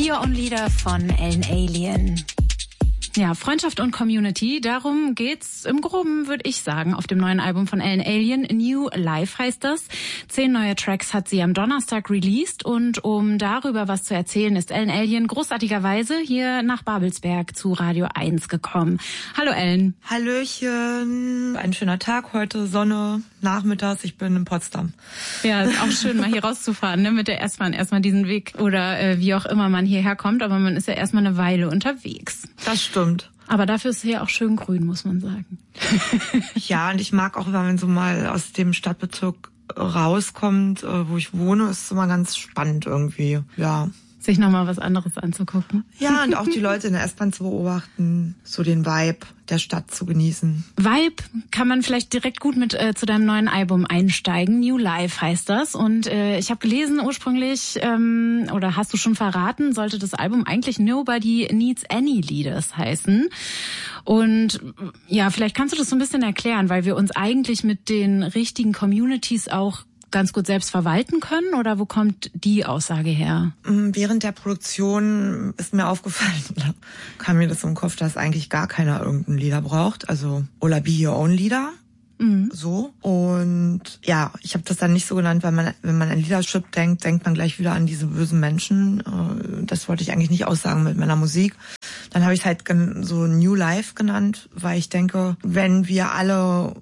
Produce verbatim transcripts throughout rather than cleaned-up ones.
Be Your Own Leader von Ellen Alien. Ja, Freundschaft und Community, darum geht's im Groben, würde ich sagen, auf dem neuen Album von Ellen Alien. New Life heißt das. Zehn neue Tracks hat sie am Donnerstag released und um darüber was zu erzählen, ist Ellen Alien großartigerweise hier nach Babelsberg zu Radio eins gekommen. Hallo Ellen. Hallöchen. Ein schöner Tag heute, Sonne, nachmittags, ich bin in Potsdam. Ja, ist auch schön, mal hier rauszufahren, ne, mit der S-Bahn erstmal diesen Weg oder äh, wie auch immer man hierher kommt, aber man ist ja erstmal eine Weile unterwegs. Das stimmt. Aber dafür ist es hier auch schön grün, muss man sagen. Ja, und ich mag auch, wenn man so mal aus dem Stadtbezirk rauskommt, wo ich wohne, ist es immer ganz spannend irgendwie, ja. Sich nochmal was anderes anzugucken. Ja, und auch die Leute in der S-Bahn zu beobachten, so den Vibe der Stadt zu genießen. Vibe kann man vielleicht direkt gut mit äh, zu deinem neuen Album einsteigen. New Life heißt das. Und äh, ich habe gelesen ursprünglich, ähm, oder hast du schon verraten, sollte das Album eigentlich Nobody Needs Any Leaders heißen. Und ja, vielleicht kannst du das so ein bisschen erklären, weil wir uns eigentlich mit den richtigen Communities auch ganz gut selbst verwalten können, oder wo kommt die Aussage her? Während der Produktion ist mir aufgefallen, oder kam mir das im Kopf, dass eigentlich gar keiner irgendeinen Leader braucht, also oder Be Your Own Leader, mhm. so. Und ja, ich habe das dann nicht so genannt, weil man, wenn man an Leadership denkt, denkt man gleich wieder an diese bösen Menschen. Das wollte ich eigentlich nicht aussagen mit meiner Musik. Dann habe ich es halt so New Life genannt, weil ich denke, wenn wir alle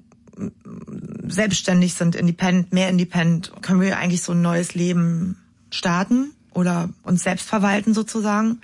selbstständig sind, independent, mehr independent, können wir eigentlich so ein neues Leben starten oder uns selbst verwalten sozusagen,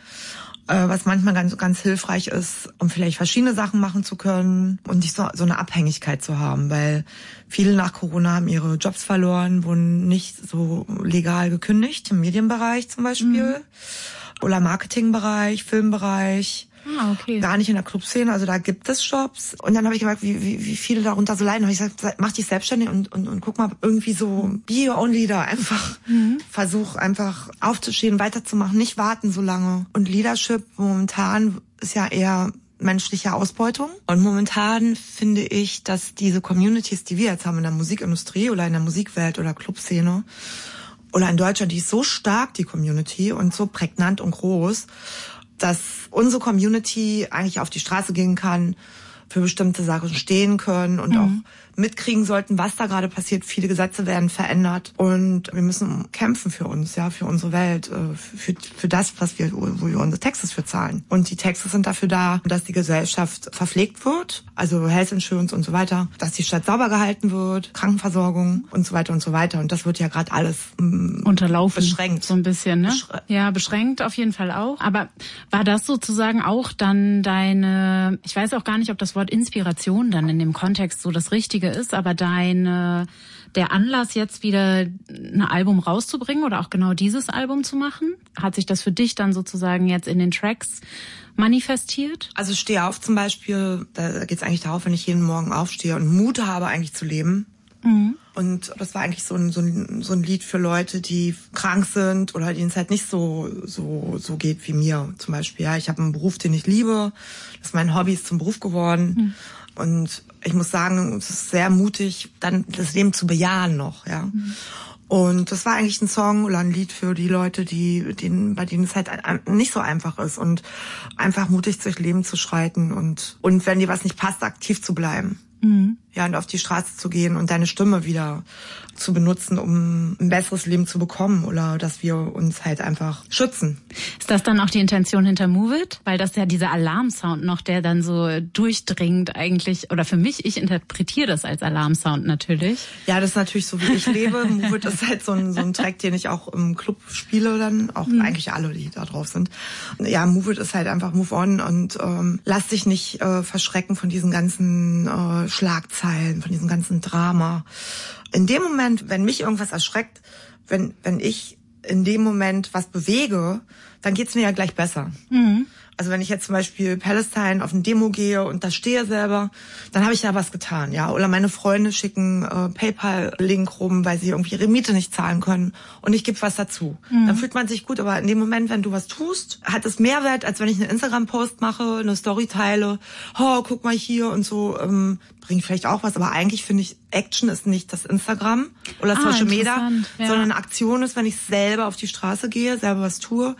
was manchmal ganz ganz hilfreich ist, um vielleicht verschiedene Sachen machen zu können und nicht so, so eine Abhängigkeit zu haben, weil viele nach Corona haben ihre Jobs verloren, wurden nicht so legal gekündigt, im Medienbereich zum Beispiel, mhm. oder Marketingbereich, Filmbereich. Ah, okay. Gar nicht in der Clubszene, also da gibt es Jobs. Und dann habe ich gemerkt, wie, wie, wie viele darunter so leiden. Habe ich gesagt, mach dich selbstständig und, und, und guck mal irgendwie so, be your own leader. Einfach mhm. versuch einfach aufzustehen, weiterzumachen, nicht warten so lange. Und Leadership momentan ist ja eher menschliche Ausbeutung. Und momentan finde ich, dass diese Communities, die wir jetzt haben in der Musikindustrie oder in der Musikwelt oder Clubszene oder in Deutschland, die ist so stark, die Community, und so prägnant und groß, dass unsere Community eigentlich auf die Straße gehen kann, für bestimmte Sachen stehen können und mhm. auch mitkriegen sollten, was da gerade passiert. Viele Gesetze werden verändert und wir müssen kämpfen für uns, ja, für unsere Welt, für, für das, was wir, wo wir unsere Taxes für zahlen. Und die Taxes sind dafür da, dass die Gesellschaft verpflegt wird, also Health Insurance und so weiter, dass die Stadt sauber gehalten wird, Krankenversorgung und so weiter und so weiter. Und das wird ja gerade alles mh, unterlaufen, beschränkt. So ein bisschen, ne? Beschre- ja, beschränkt auf jeden Fall auch. Aber war das sozusagen auch dann deine, ich weiß auch gar nicht, ob das Wort Inspiration dann in dem Kontext so das Richtige ist, aber deine, der Anlass jetzt wieder ein Album rauszubringen oder auch genau dieses Album zu machen? Hat sich das für dich dann sozusagen jetzt in den Tracks manifestiert? Also Steh auf zum Beispiel, da geht es eigentlich darauf, wenn ich jeden Morgen aufstehe und Mut habe eigentlich zu leben. Mhm. Und das war eigentlich so ein, so ein so ein Lied für Leute, die krank sind oder denen es halt nicht so so so geht wie mir zum Beispiel. Ja, ich habe einen Beruf, den ich liebe. Das ist mein Hobby, ist zum Beruf geworden. Mhm. Und ich muss sagen, es ist sehr mutig, dann das Leben zu bejahen noch. Ja. Mhm. Und das war eigentlich ein Song oder ein Lied für die Leute, die, denen, bei denen es halt nicht so einfach ist und einfach mutig durchs Leben zu schreiten und und wenn dir was nicht passt, aktiv zu bleiben. Mhm. Ja, und auf die Straße zu gehen und deine Stimme wieder zu benutzen, um ein besseres Leben zu bekommen oder dass wir uns halt einfach schützen. Ist das dann auch die Intention hinter Move It? Weil das ja dieser Alarmsound noch, der dann so durchdringt eigentlich, oder für mich, ich interpretiere das als Alarmsound natürlich. Ja, das ist natürlich so, wie ich lebe. Move It ist halt so ein, so ein Track, den ich auch im Club spiele dann, auch mhm. eigentlich alle, die da drauf sind. Ja, Move It ist halt einfach Move On und ähm, lass dich nicht äh, verschrecken von diesen ganzen äh, Schlagzeilen, von diesem ganzen Drama. In dem Moment, wenn mich irgendwas erschreckt, wenn wenn ich in dem Moment was bewege, dann geht's mir ja gleich besser. Mhm. Also wenn ich jetzt zum Beispiel Palestine auf eine Demo gehe und da stehe selber, dann habe ich ja was getan, ja. Oder meine Freunde schicken äh, PayPal-Link rum, weil sie irgendwie ihre Miete nicht zahlen können und ich gebe was dazu. Mhm. Dann fühlt man sich gut, aber in dem Moment, wenn du was tust, hat es mehr Wert, als wenn ich einen Instagram-Post mache, eine Story teile, oh, guck mal hier und so, ähm, bringt vielleicht auch was, aber eigentlich finde ich, Action ist nicht das Instagram oder ah, Social Media, ja. sondern Aktion ist, wenn ich selber auf die Straße gehe, selber was tue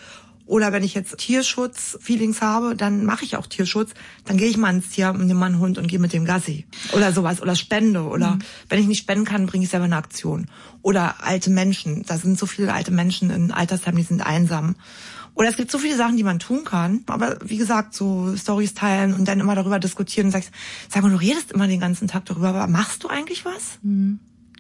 Oder wenn ich jetzt Tierschutz-Feelings habe, dann mache ich auch Tierschutz. Dann gehe ich mal ins Tier, nehme mal einen Hund und gehe mit dem Gassi. Oder sowas. Oder spende. Oder mhm. wenn ich nicht spenden kann, bringe ich selber eine Aktion. Oder alte Menschen. Da sind so viele alte Menschen in Altersheimen, die sind einsam. Oder es gibt so viele Sachen, die man tun kann. Aber wie gesagt, so Storys teilen und dann immer darüber diskutieren und sagst, sag mal, du redest immer den ganzen Tag darüber, aber machst du eigentlich was? Mhm.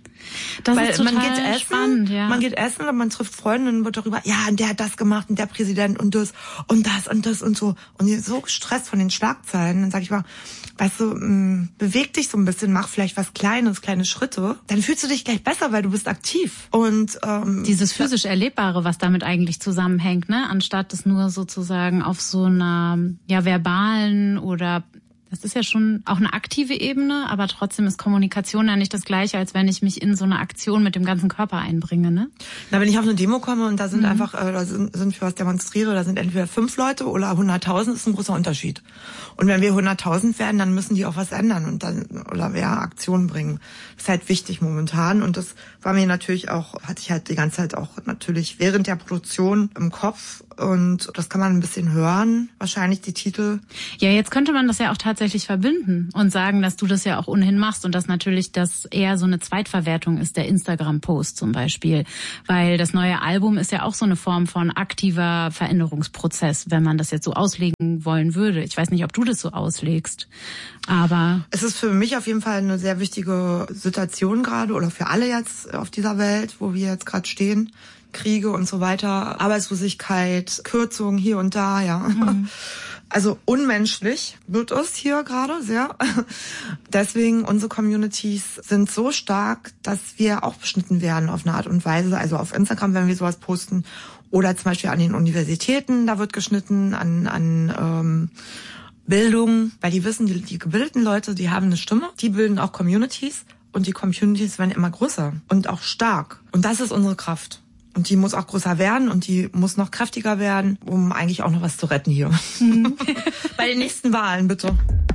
Das Weil ist total man geht essen, spannend, ja. man geht essen und man trifft Freunde und wird darüber, ja, und der hat das gemacht und der Präsident und das und das und das und so. Und ihr so gestresst von den Schlagzeilen, dann sag ich mal, weißt du, mh, beweg dich so ein bisschen, mach vielleicht was Kleines, kleine Schritte, dann fühlst du dich gleich besser, weil du bist aktiv. Und ähm, dieses physisch Erlebbare, was damit eigentlich zusammenhängt, ne, anstatt es nur sozusagen auf so einer ja verbalen oder das ist ja schon auch eine aktive Ebene, aber trotzdem ist Kommunikation ja nicht das Gleiche, als wenn ich mich in so eine Aktion mit dem ganzen Körper einbringe, ne? Na, wenn ich auf eine Demo komme und da sind mhm. einfach, äh, da sind, sind für was demonstriere, da sind entweder fünf Leute oder hunderttausend, ist ein großer Unterschied. Und wenn wir hunderttausend werden, dann müssen die auch was ändern und dann oder mehr Aktionen bringen. Das ist halt wichtig momentan und das war mir natürlich auch, hatte ich halt die ganze Zeit auch natürlich während der Produktion im Kopf und das kann man ein bisschen hören, wahrscheinlich die Titel. Ja, jetzt könnte man das ja auch tatsächlich verbinden und sagen, dass du das ja auch ohnehin machst und dass natürlich das eher so eine Zweitverwertung ist, der Instagram-Post zum Beispiel. Weil das neue Album ist ja auch so eine Form von aktiver Veränderungsprozess, wenn man das jetzt so auslegen wollen würde. Ich weiß nicht, ob du das so auslegst, aber... Es ist für mich auf jeden Fall eine sehr wichtige Situation gerade oder für alle jetzt auf dieser Welt, wo wir jetzt gerade stehen. Kriege und so weiter, Arbeitslosigkeit, Kürzungen hier und da, ja. Mhm. Also unmenschlich wird es hier gerade sehr. Deswegen, unsere Communities sind so stark, dass wir auch beschnitten werden auf eine Art und Weise. Also auf Instagram, wenn wir sowas posten. Oder zum Beispiel an den Universitäten, da wird geschnitten, an, an ähm, Bildung. Weil die wissen, die, die gebildeten Leute, die haben eine Stimme. Die bilden auch Communities. Und die Communities werden immer größer und auch stark. Und das ist unsere Kraft. Und die muss auch größer werden und die muss noch kräftiger werden, um eigentlich auch noch was zu retten hier. Mhm. Bei den nächsten Wahlen, bitte.